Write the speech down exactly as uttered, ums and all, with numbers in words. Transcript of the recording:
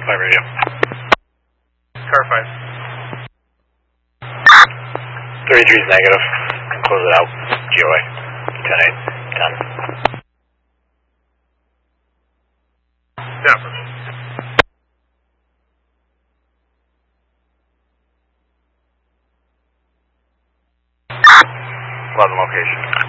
Flight radio. Car five. thirty-three is negative. Close it out. G O A. ten eight. ten. Yeah. eleven location.